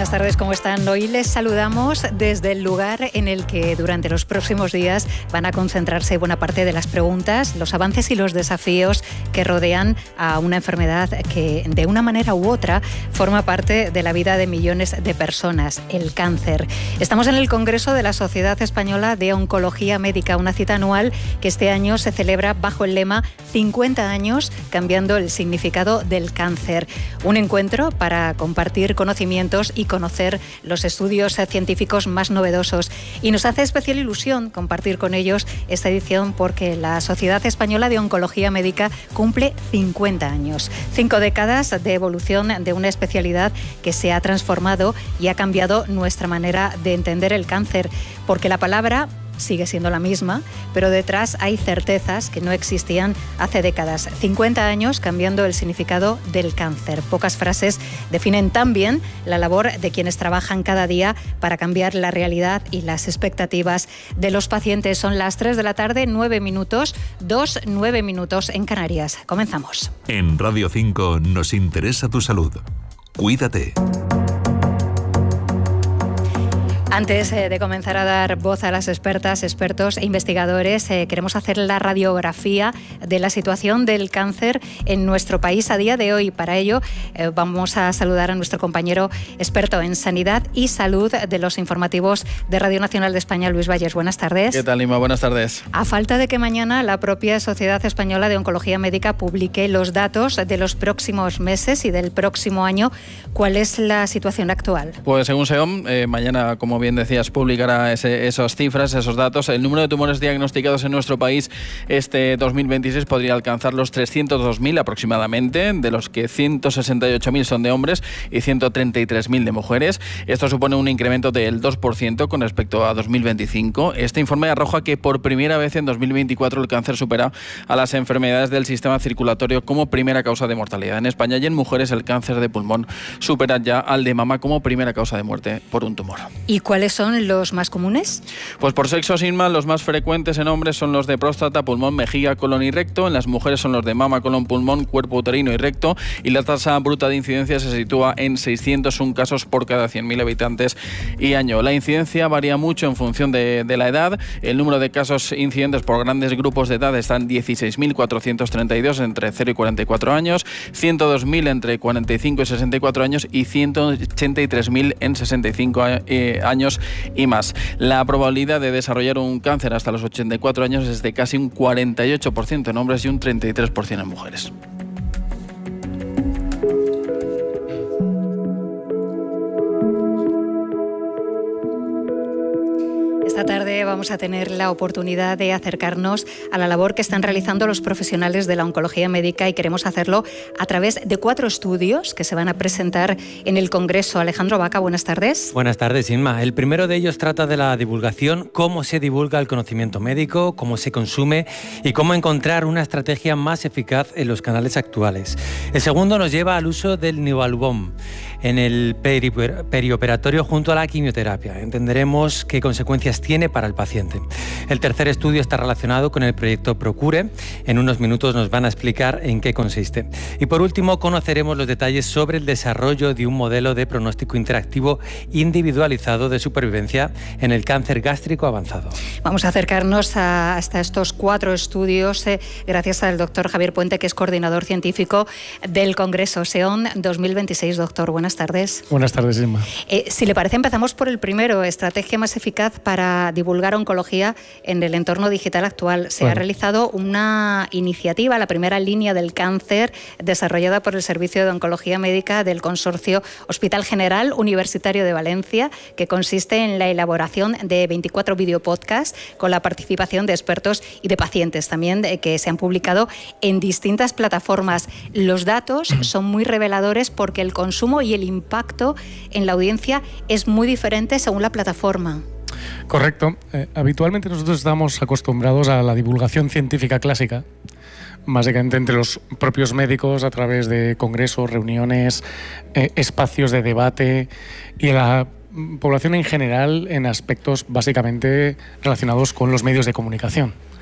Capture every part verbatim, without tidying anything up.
Buenas tardes, ¿cómo están? Hoy les saludamos desde el lugar en el que durante los próximos días van a concentrarse buena parte de las preguntas, los avances y los desafíos que rodean a una enfermedad que de una manera u otra forma parte de la vida de millones de personas, el cáncer. Estamos en el Congreso de la Sociedad Española de Oncología Médica, una cita anual que este año se celebra bajo el lema cincuenta años cambiando el significado del cáncer. Un encuentro para compartir conocimientos y conocer los estudios científicos más novedosos. Y nos hace especial ilusión compartir con ellos esta edición porque la Sociedad Española de Oncología Médica cumple cincuenta años. Cinco décadas de evolución de una especialidad que se ha transformado y ha cambiado nuestra manera de entender el cáncer, porque la palabra sigue siendo la misma, pero detrás hay certezas que no existían hace décadas. cincuenta años cambiando el significado del cáncer. Pocas frases definen tan bien la labor de quienes trabajan cada día para cambiar la realidad y las expectativas de los pacientes. Son las tres de la tarde, nueve minutos, dos, nueve minutos en Canarias. Comenzamos. En Radio cinco nos interesa tu salud. Cuídate. Antes eh, de comenzar a dar voz a las expertas, expertos e investigadores, eh, queremos hacer la radiografía de la situación del cáncer en nuestro país a día de hoy. Para ello, eh, vamos a saludar a nuestro compañero experto en sanidad y salud de los informativos de Radio Nacional de España, Luis Valles. Buenas tardes. ¿Qué tal, Inma? Buenas tardes. A falta de que mañana la propia Sociedad Española de Oncología Médica publique los datos de los próximos meses y del próximo año, ¿cuál es la situación actual? Pues según SEOM, eh, mañana, como bien decías, publicará ese, esas cifras, esos datos. El número de tumores diagnosticados en nuestro país este dos mil veintiséis podría alcanzar los trescientos dos mil aproximadamente, de los que ciento sesenta y ocho mil son de hombres y ciento treinta y tres mil de mujeres. Esto supone un incremento del dos por ciento con respecto a dos mil veinticinco. Este informe arroja que por primera vez en dos mil veinticuatro el cáncer supera a las enfermedades del sistema circulatorio como primera causa de mortalidad en España, y en mujeres el cáncer de pulmón supera ya al de mama como primera causa de muerte por un tumor. ¿Y cuáles son los más comunes? Pues por sexo, Inma, los más frecuentes en hombres son los de próstata, pulmón, vejiga, colon y recto. En las mujeres son los de mama, colon, pulmón, cuerpo uterino y recto. Y la tasa bruta de incidencia se sitúa en seiscientos uno casos por cada cien mil habitantes y año. La incidencia varía mucho en función de, de la edad. El número de casos incidentes por grandes grupos de edad están dieciséis mil cuatrocientos treinta y dos entre cero y cuarenta y cuatro años, ciento dos mil entre cuarenta y cinco y sesenta y cuatro años y ciento ochenta y tres mil en sesenta y cinco eh, años y más. La probabilidad de desarrollar un cáncer hasta los ochenta y cuatro años es de casi un cuarenta y ocho por ciento en hombres y un treinta y tres por ciento en mujeres. Esta tarde vamos a tener la oportunidad de acercarnos a la labor que están realizando los profesionales de la oncología médica, y queremos hacerlo a través de cuatro estudios que se van a presentar en el Congreso. Alejandro Vaca, buenas tardes. Buenas tardes, Inma. El primero de ellos trata de la divulgación, cómo se divulga el conocimiento médico, cómo se consume y cómo encontrar una estrategia más eficaz en los canales actuales. El segundo nos lleva al uso del Nivolumab en el peri perioperatorio junto a la quimioterapia. Entenderemos qué consecuencias tiene para el paciente. El tercer estudio está relacionado con el proyecto Procure. En unos minutos nos van a explicar en qué consiste. Y por último, conoceremos los detalles sobre el desarrollo de un modelo de pronóstico interactivo individualizado de supervivencia en el cáncer gástrico avanzado. Vamos a acercarnos a, hasta estos cuatro estudios eh, gracias al doctor Javier Puente, que es coordinador científico del Congreso SEOM dos mil veintiséis. Doctor, buenas tardes. Buenas tardes, Inma. Eh, si le parece, empezamos por el primero, estrategia más eficaz para divulgar oncología en el entorno digital actual. Se bueno. ha realizado una iniciativa, la primera línea del cáncer, desarrollada por el Servicio de Oncología Médica del Consorcio Hospital General Universitario de Valencia, que consiste en la elaboración de veinticuatro videopodcasts con la participación de expertos y de pacientes también, de, que se han publicado en distintas plataformas. Los datos son muy reveladores porque el consumo y el impacto en la audiencia es muy diferente según la plataforma. Correcto. Eh, habitualmente nosotros estamos acostumbrados a la divulgación científica clásica, básicamente entre los propios médicos a través de congresos, reuniones, eh, espacios de debate, y la población en general en aspectos básicamente relacionados con los medios de comunicación.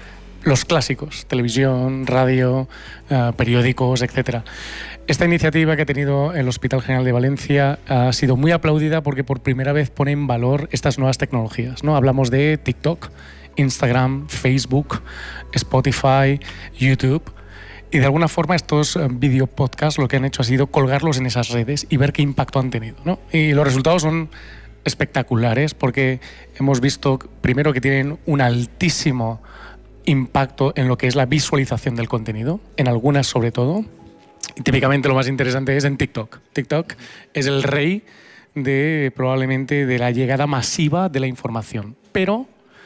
los clásicos, televisión, radio, uh, periódicos, etcétera. Esta iniciativa que ha tenido el Hospital General de Valencia ha sido muy aplaudida porque por primera vez pone en valor estas nuevas tecnologías, ¿no? Hablamos de TikTok, Instagram, Facebook, Spotify, YouTube. Y de alguna forma estos video podcasts lo que han hecho ha sido colgarlos en esas redes y ver qué impacto han tenido, ¿no? Y los resultados son espectaculares porque hemos visto primero que tienen un altísimo impacto en lo que es la visualización del contenido, en algunas sobre todo. Y típicamente lo más interesante es en TikTok. TikTok es el rey de probablemente de la llegada masiva de la información, pero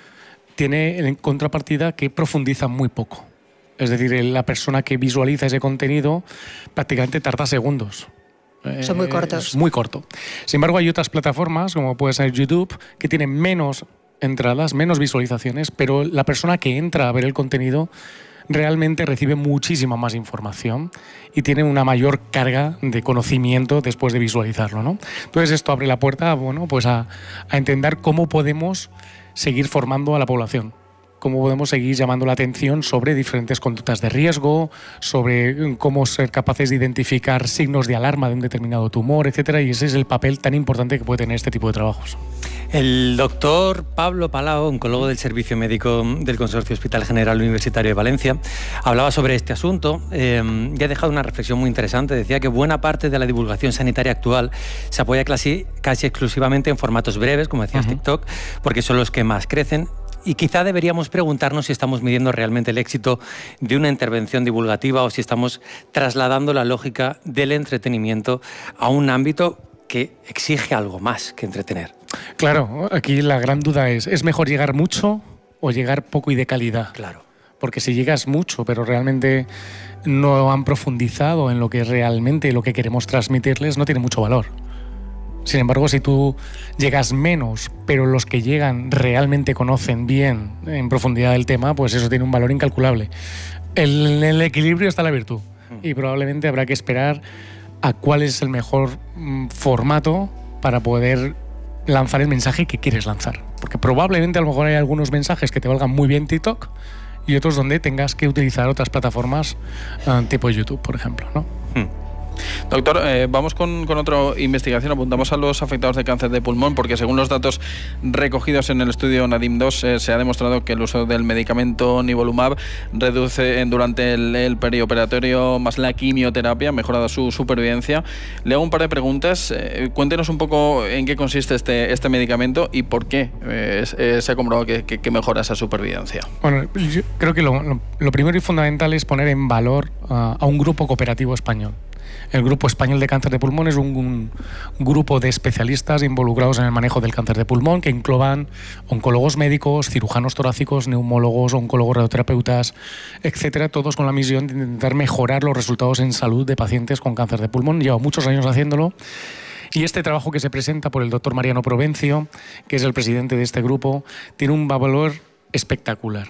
tiene en contrapartida que profundiza muy poco. Es decir, la persona que visualiza ese contenido prácticamente tarda segundos. Son muy cortos. Es muy corto. Sin embargo, hay otras plataformas, como puede ser YouTube, que tienen menos entradas, menos visualizaciones, pero la persona que entra a ver el contenido realmente recibe muchísima más información y tiene una mayor carga de conocimiento después de visualizarlo, ¿no? Entonces esto abre la puerta, bueno, pues a, a entender cómo podemos seguir formando a la población. Cómo podemos seguir llamando la atención sobre diferentes conductas de riesgo, sobre cómo ser capaces de identificar signos de alarma de un determinado tumor, etcétera. Y ese es el papel tan importante que puede tener este tipo de trabajos. El doctor Pablo Palau, oncólogo del Servicio Médico del Consorcio Hospital General Universitario de Valencia, hablaba sobre este asunto eh, y ha dejado una reflexión muy interesante. Decía que buena parte de la divulgación sanitaria actual se apoya casi, casi exclusivamente en formatos breves, como decías, uh-huh. TikTok, porque son los que más crecen. Y quizá deberíamos preguntarnos si estamos midiendo realmente el éxito de una intervención divulgativa o si estamos trasladando la lógica del entretenimiento a un ámbito que exige algo más que entretener. Claro, aquí la gran duda es, ¿es mejor llegar mucho o llegar poco y de calidad? Claro. Porque si llegas mucho, pero realmente no han profundizado en lo que realmente lo que queremos transmitirles, no tiene mucho valor. Sin embargo, si tú llegas menos, pero los que llegan realmente conocen bien en profundidad el tema, pues eso tiene un valor incalculable. En el equilibrio está la virtud y probablemente habrá que esperar a cuál es el mejor mm, formato para poder lanzar el mensaje que quieres lanzar. Porque probablemente a lo mejor hay algunos mensajes que te valgan muy bien TikTok y otros donde tengas que utilizar otras plataformas uh, tipo YouTube, por ejemplo, ¿no? Hmm. Doctor, eh, vamos con, con otra investigación. Apuntamos a los afectados de cáncer de pulmón porque según los datos recogidos en el estudio NADIM dos eh, se ha demostrado que el uso del medicamento Nivolumab reduce durante el, el perioperatorio más la quimioterapia, mejorada su supervivencia. Le hago un par de preguntas. Eh, cuéntenos un poco en qué consiste este, este medicamento y por qué eh, eh, se ha comprobado que, que, que mejora esa supervivencia. Bueno, yo creo que lo, lo, lo primero y fundamental es poner en valor uh, a un grupo cooperativo español. El Grupo Español de Cáncer de Pulmón es un, un grupo de especialistas involucrados en el manejo del cáncer de pulmón que engloban oncólogos médicos, cirujanos torácicos, neumólogos, oncólogos radioterapeutas, etcétera, todos con la misión de intentar mejorar los resultados en salud de pacientes con cáncer de pulmón. Lleva muchos años haciéndolo. Y este trabajo que se presenta por el doctor Mariano Provencio, que es el presidente de este grupo, tiene un valor espectacular.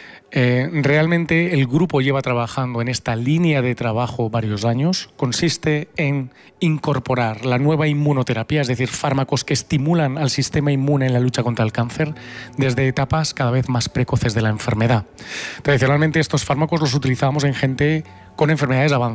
Eh, realmente el grupo lleva trabajando en esta línea de trabajo varios años. Consiste en incorporar la nueva inmunoterapia, es decir, fármacos que estimulan al sistema inmune en la lucha contra el cáncer desde etapas cada vez más precoces de la enfermedad. Tradicionalmente estos fármacos los utilizamos en gente con enfermedades avanzadas.